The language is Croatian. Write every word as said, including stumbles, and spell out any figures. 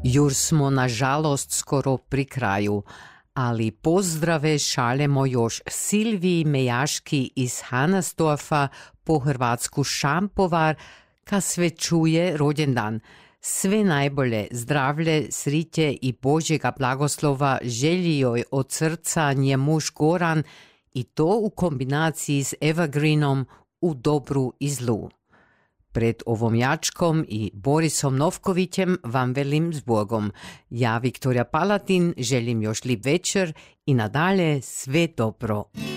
Już smo nažalost skoro pri kraju, ali pozdrave šaljemo još Silviji Mejaški iz Hanasdorfa po Hrvatsku Šampovar, ka svečuje rođendan. Sve najbolje, zdravlje, sritje i Božjega blagoslova želi joj od srca nje muž Goran i to u kombinaciji s Evergreenom u dobru i zlu. Pred ovom jačkom i Borisom Novkovićem vam velim s Bogom. Ja, Viktorija Palatin, želim još lijep večer i nadalje sve dobro.